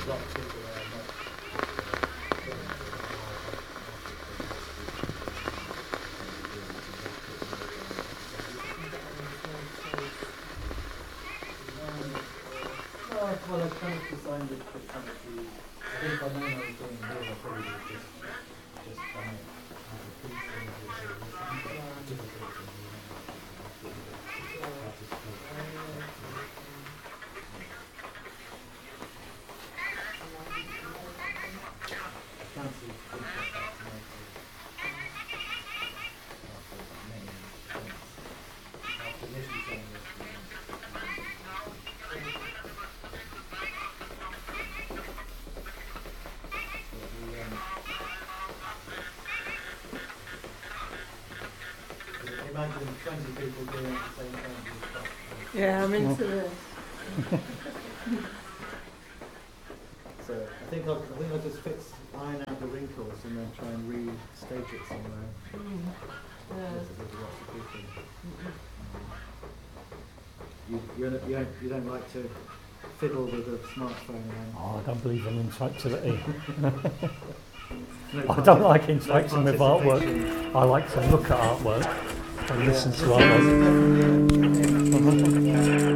Well, I kind of designed it to kind of be, I think by now I was doing more, I probably would have just done it as a piece and imagine 20 people doing it at the same time. Yeah, I'm into this. So I think I'll just iron out the wrinkles and then try and re-stage it somewhere. You don't like to fiddle with a smartphone around? Oh, I don't believe in interactivity. I don't like interacting with artwork. I like to look at artwork and listen to artwork.